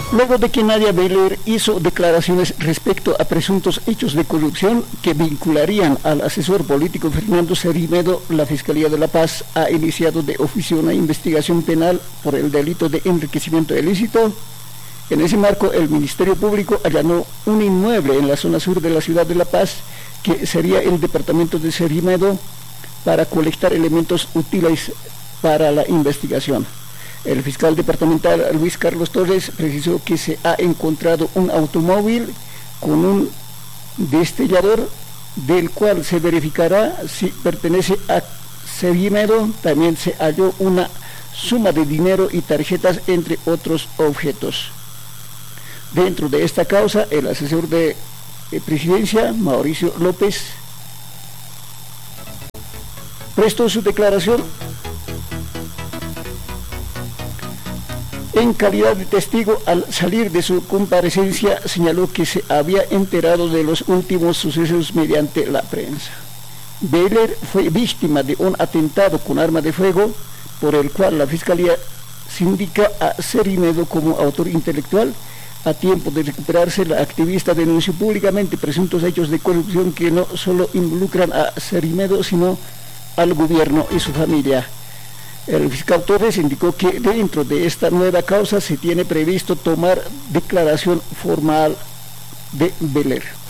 Luego de que Nadia Beler hizo declaraciones respecto a presuntos hechos de corrupción que vincularían al asesor político Fernando Cerrimedo, la Fiscalía de La Paz ha iniciado de oficio una investigación penal por el delito de enriquecimiento ilícito. En ese marco, el Ministerio Público allanó un inmueble en la zona sur de la ciudad de La Paz, que sería el departamento de Cerrimedo, para colectar elementos útiles para la investigación. El fiscal departamental Luis Carlos Torres precisó que se ha encontrado un automóvil con un destellador, del cual se verificará si pertenece a Cerrimedo. También se halló una suma de dinero y tarjetas, entre otros objetos. Dentro de esta causa, el asesor de presidencia, Mauricio López, prestó su declaración en calidad de testigo. Al salir de su comparecencia, señaló que se había enterado de los últimos sucesos mediante la prensa. Beler fue víctima de un atentado con arma de fuego, por el cual la Fiscalía sindica a Cerrimedo como autor intelectual. A tiempo de recuperarse, la activista denunció públicamente presuntos hechos de corrupción que no solo involucran a Cerrimedo, sino al gobierno y su familia. El fiscal Torres indicó que dentro de esta nueva causa se tiene previsto tomar declaración formal de Beler.